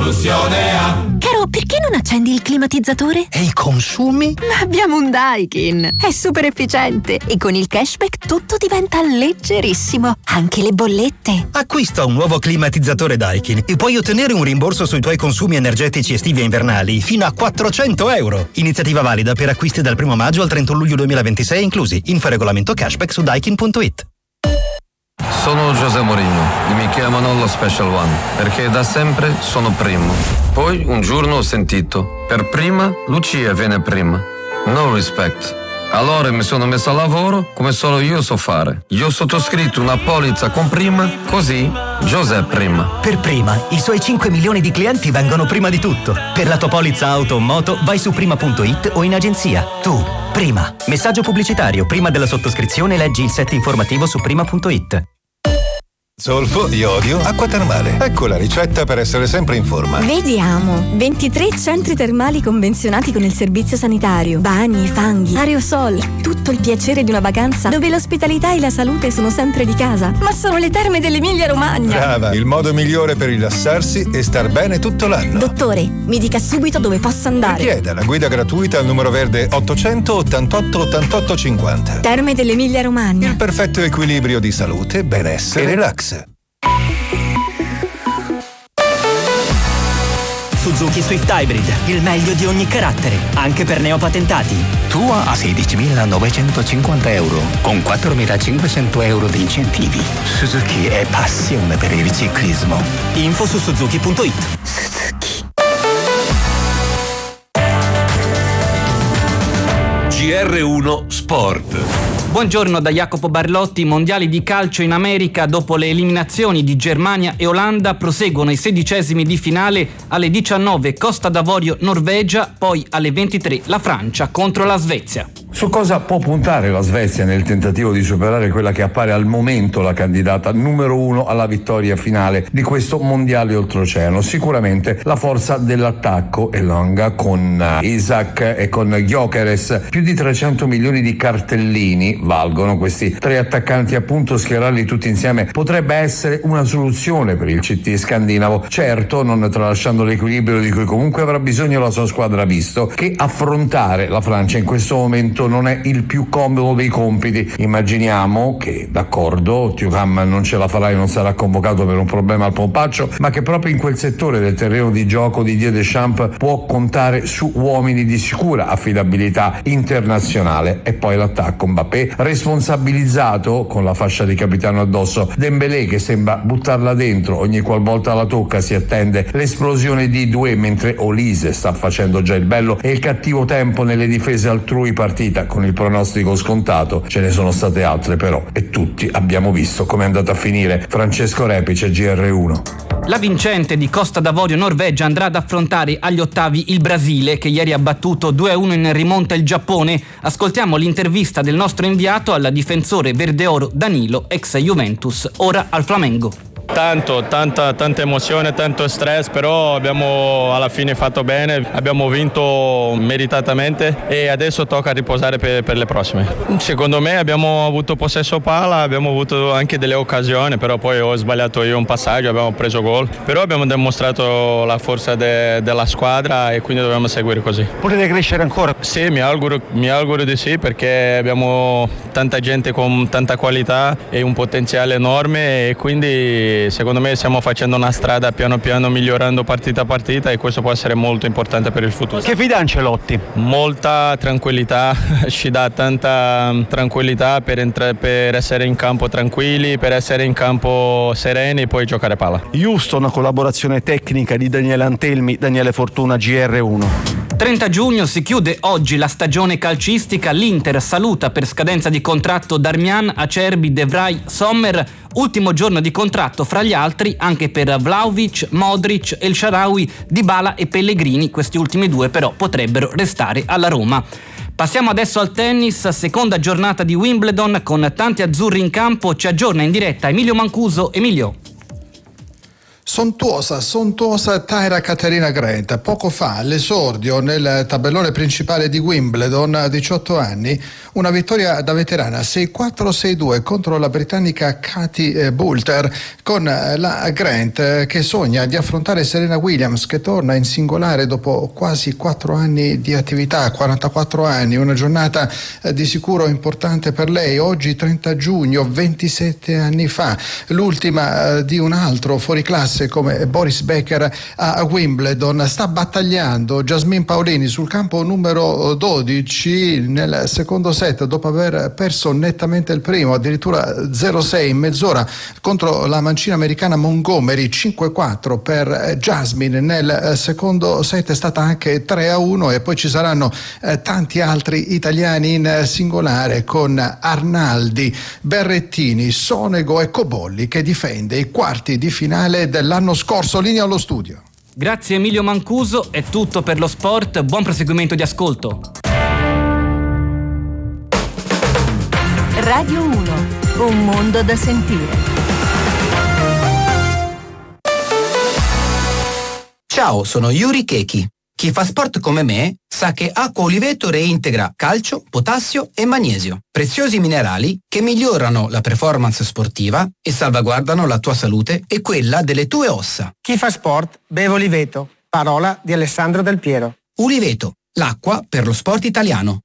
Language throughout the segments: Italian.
Soluzione A. Caro, perché non accendi il climatizzatore? E i consumi? Abbiamo un Daikin. È super efficiente e con il cashback tutto diventa leggerissimo. Anche le bollette. Acquista un nuovo climatizzatore Daikin e puoi ottenere un rimborso sui tuoi consumi energetici estivi e invernali fino a €400. Iniziativa valida per acquisti dal 1 maggio al 31 luglio 2026 inclusi. Info regolamento cashback su daikin.it. Sono José Mourinho e mi chiamano lo Special One perché da sempre sono primo. Poi un giorno ho sentito, per prima Lucia viene prima. No respect. Allora mi sono messo a lavoro come solo io so fare. Io ho sottoscritto una polizza con prima, così José prima. Per prima, i suoi 5 milioni di clienti vengono prima di tutto. Per la tua polizza auto o moto vai su prima.it o in agenzia. Tu, prima. Messaggio pubblicitario. Prima della sottoscrizione leggi il set informativo su prima.it. Zolfo, iodio, acqua termale. Ecco la ricetta per essere sempre in forma. Vediamo. 23 centri termali convenzionati con il servizio sanitario. Bagni, fanghi, aerosol. Tutto il piacere di una vacanza dove l'ospitalità e la salute sono sempre di casa. Ma sono le terme dell'Emilia Romagna. Brava, il modo migliore per rilassarsi e star bene tutto l'anno. Dottore, mi dica subito dove posso andare. Richieda la guida gratuita al numero verde 888 88 50. Terme dell'Emilia Romagna. Il perfetto equilibrio di salute, benessere e relax. Suzuki Swift Hybrid, il meglio di ogni carattere, anche per neopatentati. Tua a €16.950 con €4.500 di incentivi. Suzuki è passione per il riciclismo. Info su suzuki.it. GR1 Sport. Buongiorno da Jacopo Barlotti. Mondiali di calcio in America. Dopo le eliminazioni di Germania e Olanda proseguono i 16esimi di finale. Alle 19 Costa d'Avorio Norvegia, poi alle 23 la Francia contro la Svezia. Su cosa può puntare la Svezia nel tentativo di superare quella che appare al momento la candidata numero 1 alla vittoria finale di questo mondiale oltreoceano? Sicuramente la forza dell'attacco è lunga, con Isaac e con Gyökeres. Più di 300 milioni di cartellini valgono questi tre attaccanti, appunto schierarli tutti insieme potrebbe essere una soluzione per il CT scandinavo, certo non tralasciando l'equilibrio di cui comunque avrà bisogno la sua squadra, visto che affrontare la Francia in questo momento non è il più comodo dei compiti. Immaginiamo che, d'accordo, Thuram non ce la farà e non sarà convocato per un problema al pompaccio, ma che proprio in quel settore del terreno di gioco di Didier Deschamps può contare su uomini di sicura affidabilità internazionale. E poi l'attacco: Mbappé responsabilizzato con la fascia di capitano addosso, Dembélé che sembra buttarla dentro ogni qualvolta la tocca, si attende l'esplosione di Doué, mentre Olise sta facendo già il bello e il cattivo tempo nelle difese altrui. Partita con il pronostico scontato, ce ne sono state altre però e tutti abbiamo visto come è andata a finire. Francesco Repice, GR1. La vincente di Costa d'Avorio Norvegia andrà ad affrontare agli ottavi il Brasile, che ieri ha battuto 2-1 in rimonta il Giappone. Ascoltiamo l'intervista del nostro inviato al difensore verdeoro Danilo, ex Juventus, ora al Flamengo. Tanta emozione, tanto stress, però abbiamo alla fine fatto bene, abbiamo vinto meritatamente e adesso tocca riposare per le prossime. Secondo me abbiamo avuto possesso palla, abbiamo avuto anche delle occasioni, però poi ho sbagliato io un passaggio, abbiamo preso gol, però abbiamo dimostrato la forza della squadra e quindi dobbiamo seguire così. Potete crescere ancora? Sì, mi auguro di sì, perché abbiamo tanta gente con tanta qualità e un potenziale enorme e quindi secondo me stiamo facendo una strada piano piano, migliorando partita a partita e questo può essere molto importante per il futuro. Che fida Ancelotti? Molta tranquillità, ci dà tanta tranquillità per essere in campo tranquilli, per essere in campo sereni e poi giocare palla. Giusto una collaborazione tecnica di Daniele Antelmi, Daniele Fortuna, GR1. 30 giugno si chiude oggi la stagione calcistica. L'Inter saluta per scadenza di contratto Darmian, Acerbi, De Vrij, Sommer. Ultimo giorno di contratto fra gli altri anche per Vlahovic, Modric, El Shaarawy, Dybala e Pellegrini. Questi ultimi due però potrebbero restare alla Roma. Passiamo adesso al tennis, seconda giornata di Wimbledon con tanti azzurri in campo. Ci aggiorna in diretta Emilio Mancuso. Emilio. Sontuosa Tyra Caterina Grant. Poco fa l'esordio nel tabellone principale di Wimbledon, a 18 anni, una vittoria da veterana 6-4-6-2 contro la britannica Katie Boulter, con la Grant che sogna di affrontare Serena Williams, che torna in singolare dopo quasi 4 anni di attività, 44 anni, una giornata di sicuro importante per lei. Oggi 30 giugno, 27 anni fa, l'ultima di un altro fuoriclasse come Boris Becker a Wimbledon. Sta battagliando Jasmine Paolini sul campo numero 12 nel secondo set, dopo aver perso nettamente il primo, addirittura 0-6 in mezz'ora contro la mancina americana Montgomery. 5-4 per Jasmine nel secondo set, è stata anche 3-1, e poi ci saranno tanti altri italiani in singolare, con Arnaldi, Berrettini, Sonego e Cobolli, che difende i quarti di finale dell'anno scorso. Linea allo studio. Grazie Emilio Mancuso, è tutto per lo sport, buon proseguimento di ascolto. Radio 1, un mondo da sentire. Ciao, sono Yuri Keki. Chi fa sport come me sa che Acqua Oliveto reintegra calcio, potassio e magnesio, preziosi minerali che migliorano la performance sportiva e salvaguardano la tua salute e quella delle tue ossa. Chi fa sport beve Oliveto, parola di Alessandro Del Piero. Oliveto, l'acqua per lo sport italiano.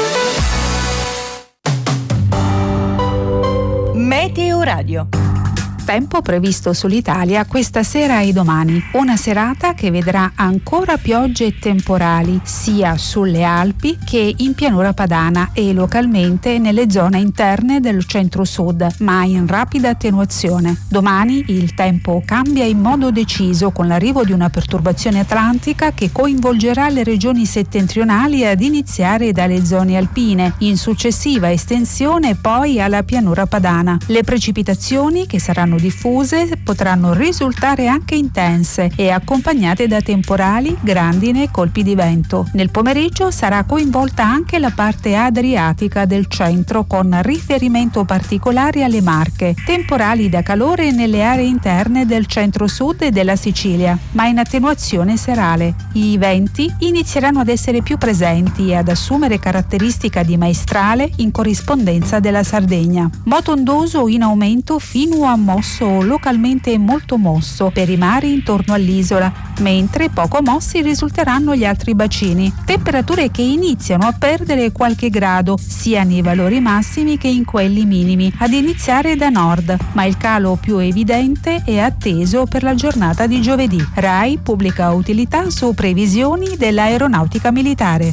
Meteo Radio. Tempo previsto sull'Italia questa sera e domani. Una serata che vedrà ancora piogge temporali sia sulle Alpi che in pianura padana e localmente nelle zone interne del centro-sud, ma in rapida attenuazione. Domani il tempo cambia in modo deciso con l'arrivo di una perturbazione atlantica che coinvolgerà le regioni settentrionali ad iniziare dalle zone alpine, in successiva estensione poi alla pianura padana. Le precipitazioni, che saranno diffuse, potranno risultare anche intense e accompagnate da temporali, grandine e colpi di vento. Nel pomeriggio sarà coinvolta anche la parte adriatica del centro, con riferimento particolare alle Marche. Temporali da calore nelle aree interne del centro-sud e della Sicilia, ma in attenuazione serale. I venti inizieranno ad essere più presenti e ad assumere caratteristica di maestrale in corrispondenza della Sardegna. Moto ondoso in aumento fino a mosso o localmente molto mosso per i mari intorno all'isola, mentre poco mossi risulteranno gli altri bacini. Temperature che iniziano a perdere qualche grado sia nei valori massimi che in quelli minimi, ad iniziare da nord, ma il calo più evidente è atteso per la giornata di giovedì. RAI pubblica utilità su previsioni dell'aeronautica militare.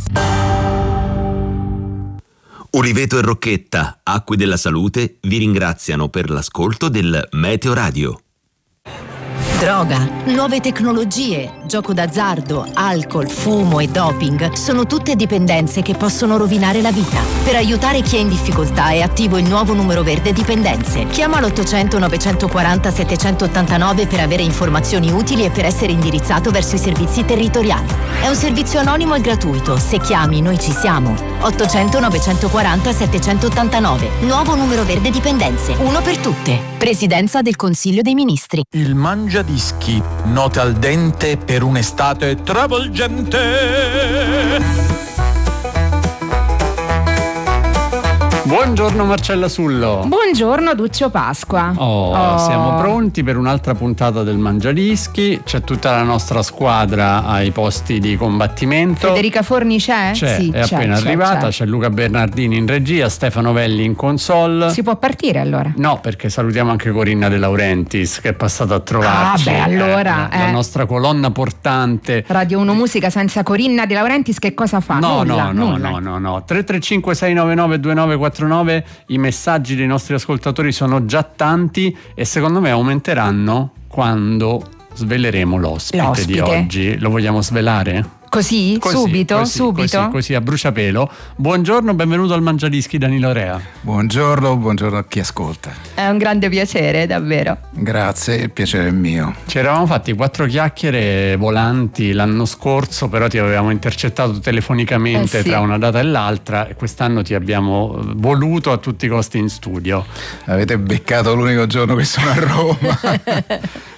Oliveto e Rocchetta, Acque della Salute, vi ringraziano per l'ascolto del Meteo Radio. Droga, nuove tecnologie, gioco d'azzardo, alcol, fumo e doping sono tutte dipendenze che possono rovinare la vita. Per aiutare chi è in difficoltà è attivo il nuovo numero verde Dipendenze. Chiama l'800 940 789 per avere informazioni utili e per essere indirizzato verso i servizi territoriali. È un servizio anonimo e gratuito. Se chiami, noi ci siamo. 800 940 789. Nuovo numero verde Dipendenze. Uno per tutte. Presidenza del Consiglio dei Ministri. Il Mangiadischi, note al dente per un'estate travolgente. Buongiorno Marcella Sullo. Buongiorno Duccio Pasqua. Siamo pronti per un'altra puntata del Mangiadischi. C'è tutta la nostra squadra ai posti di combattimento. Federica Forni c'è? Sì, è appena arrivata. C'è Luca Bernardini in regia, Stefano Velli in console. Si può partire allora? No, perché salutiamo anche Corinna De Laurentiis che è passata a trovarci. Allora la nostra colonna portante. Radio 1 Musica senza Corinna De Laurentiis che cosa fa? No. 335 699 2949. I messaggi dei nostri ascoltatori sono già tanti e secondo me aumenteranno quando sveleremo l'ospite di oggi. Lo vogliamo svelare? Così? Subito? Così a bruciapelo. Buongiorno, benvenuto al Mangiadischi Danilo Rea. Buongiorno a chi ascolta. È un grande piacere, davvero. Grazie, il piacere è mio. Ci eravamo fatti 4 chiacchiere volanti l'anno scorso, però ti avevamo intercettato telefonicamente tra una data e l'altra e quest'anno ti abbiamo voluto a tutti i costi in studio. Avete beccato l'unico giorno che sono a Roma.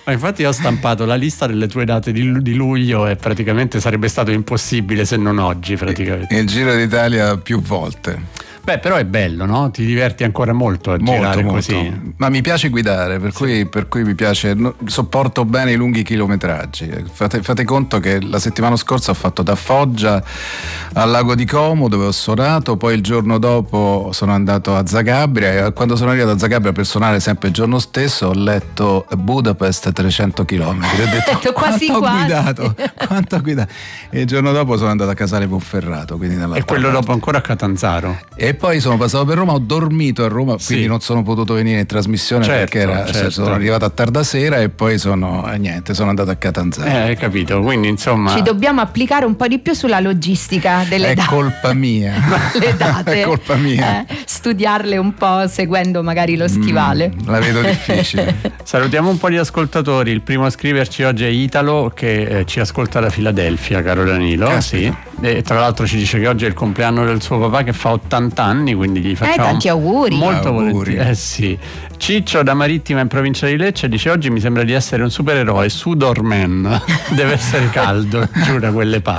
Ma infatti ho stampato la lista delle tue date di luglio e praticamente sarebbe stato impossibile se non oggi praticamente. Il Giro d'Italia più volte. Beh, però è bello, no? Ti diverti ancora molto a girare così. Ma mi piace guidare, per cui mi piace, sopporto bene i lunghi chilometraggi. Fate conto che la settimana scorsa ho fatto da Foggia al lago di Como, dove ho suonato, poi il giorno dopo sono andato a Zagabria, e quando sono arrivato a Zagabria per suonare sempre il giorno stesso ho letto Budapest 300 km. Ho detto quasi quanto ho guidato. E il giorno dopo sono andato a Casale Ponferrato, quindi e quello dopo ancora a Catanzaro. E poi sono passato per Roma, ho dormito a Roma, quindi non sono potuto venire in trasmissione perché sono arrivato a tarda sera e poi sono andato a Catanzaro. Hai capito, quindi insomma ci dobbiamo applicare un po' di più sulla logistica delle date. È colpa mia. Le date. È colpa mia. Studiarle un po' seguendo magari lo stivale. La vedo difficile. Salutiamo un po' gli ascoltatori. Il primo a scriverci oggi è Italo, che ci ascolta da Filadelfia, caro Danilo. Sì. E tra l'altro ci dice che oggi è il compleanno del suo papà che fa 80 anni, quindi gli facciamo tanti auguri. Molto auguri. Sì. Ciccio da Marittima in provincia di Lecce dice: oggi mi sembra di essere un supereroe, Sudorman. Deve essere caldo giù da quelle parti.